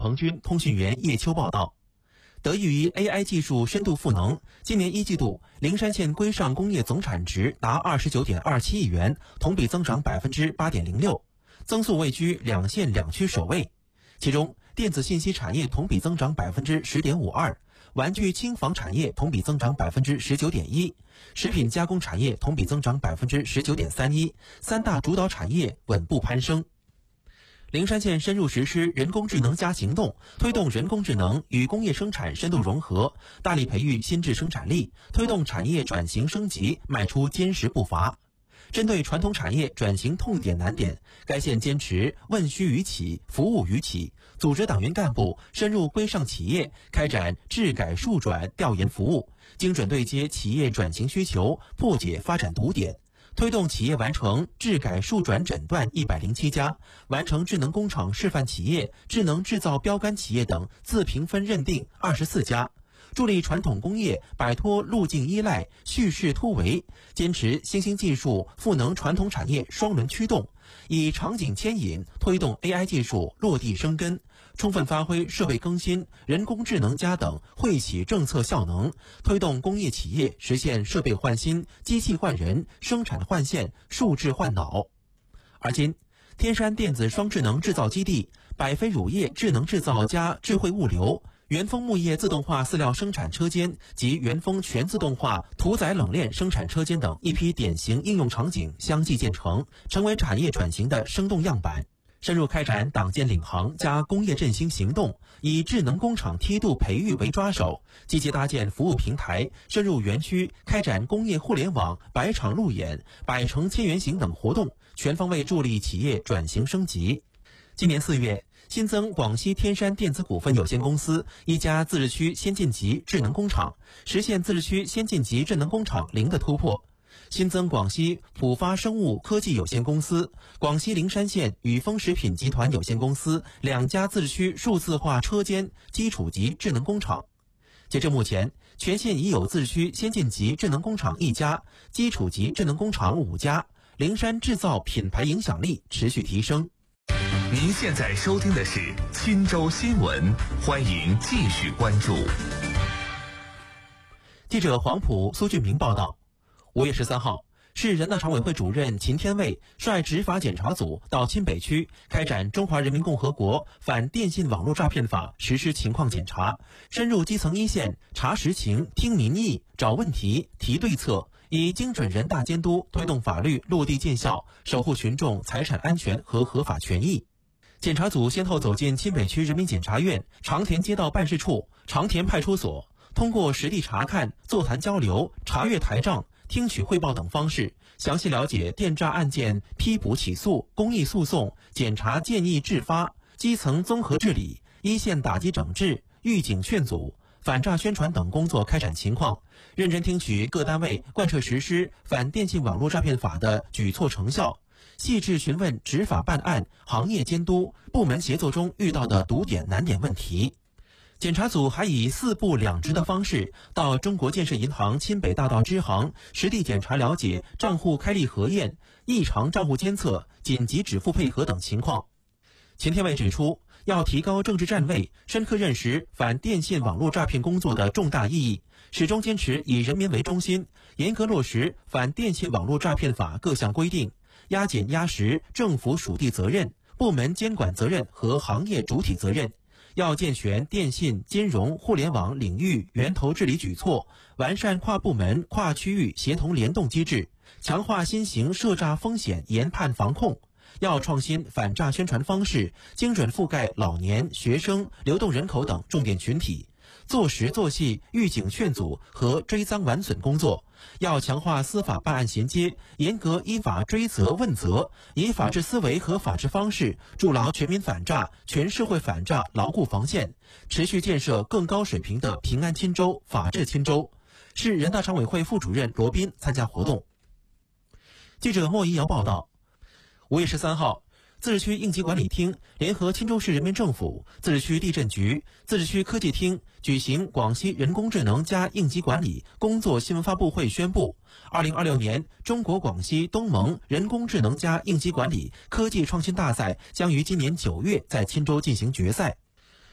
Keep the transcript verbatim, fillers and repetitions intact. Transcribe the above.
鹏军通讯员叶秋报道。得益于 A I 技术深度赋能，今年一季度灵山县规上工业总产值达 二十九点二七亿元，同比增长 百分之八点零六， 增速位居两县两区首位。其中，电子信息产业同比增长 百分之十点五二， 玩具轻纺产业同比增长 百分之十九点一， 食品加工产业同比增长 百分之十九点三一， 三大主导产业稳步攀升。灵山县深入实施人工智能加行动，推动人工智能与工业生产深度融合，大力培育新质生产力，推动产业转型升级迈出坚实步伐。针对传统产业转型痛点难点，该县坚持问需于企、服务于企，组织党员干部深入规上企业，开展治改数转调研服务，精准对接企业转型需求，破解发展堵点，推动企业完成治改数转诊断一百零七家，完成智能工厂示范企业、智能制造标杆企业等自评分认定二十四家，助力传统工业摆脱路径依赖、蓄势突围，坚持新兴技术赋能传统产业双轮驱动，以场景牵引推动 A I 技术落地生根，充分发挥设备更新、人工智能加等惠企政策效能，推动工业企业实现设备换新、机器换人、生产换线、数字换脑。而今，天山电子双智能制造基地、百飞乳业智能制造加智慧物流、元丰木业自动化饲料生产车间及元丰全自动化屠宰冷链生产车间等一批典型应用场景相继建成，成为产业转型的生动样板。深入开展党建领航加工业振兴行动，以智能工厂梯度培育为抓手，积极搭建服务平台，深入园区开展工业互联网百场路演、百城千元行等活动，全方位助力企业转型升级。今年四月，新增广西天山电子股份有限公司一家自治区先进级智能工厂，实现自治区先进级智能工厂零的突破。新增广西普发生物科技有限公司、广西灵山县宇丰食品集团有限公司两家自治区数字化车间基础级智能工厂。截至目前，全县已有自治区先进级智能工厂一家，基础级智能工厂五家，灵山制造品牌影响力持续提升。 您现在收听的是钦州新闻，欢迎继续关注。 记者黄埔苏俊明报道。五月十三号，市人大常委会主任秦天卫率执法检查组到钦北区开展《中华人民共和国反电信网络诈骗法》实施情况检查，深入基层一线，查实情、听民意、找问题、提对策，以精准人大监督推动法律落地见效，守护群众财产安全和合法权益。检查组先后走进钦北区人民检察院、长田街道办事处、长田派出所，通过实地查看、座谈交流、查阅台账、听取汇报等方式，详细了解电诈案件批捕起诉、公益诉讼、检察建议制发、基层综合治理、一线打击整治、预警劝阻、反诈宣传等工作开展情况，认真听取各单位贯彻实施反电信网络诈骗法的举措成效，细致询问执法办案、行业监督、部门协作中遇到的堵点难点问题。检查组还以四部两值的方式到中国建设银行钦北大道支行实地检查了解账户开立核验、异常账户监测、紧急止付配合等情况。秦天卫指出，要提高政治站位，深刻认识反电信网络诈骗工作的重大意义，始终坚持以人民为中心，严格落实反电信网络诈骗法各项规定，压紧压实政府属地责任、部门监管责任和行业主体责任。要健全电信、金融、互联网领域源头治理举措，完善跨部门、跨区域协同联动机制，强化新型涉诈风险研判防控。要创新反诈宣传方式，精准覆盖老年、学生、流动人口等重点群体，做实做细预警劝阻和追赃挽损工作。要强化司法办案衔接，严格依法追责问责，以法治思维和法治方式筑牢全民反诈、全社会反诈牢固防线，持续建设更高水平的平安钦州、法治钦州。市人大常委会副主任罗斌参加活动。记者莫一瑶报道。五月十三号，自治区应急管理厅联合钦州市人民政府、自治区地震局、自治区科技厅举行广西人工智能加应急管理工作新闻发布会，宣布二零二六年中国广西东盟人工智能加应急管理科技创新大赛将于今年九月在钦州进行决赛。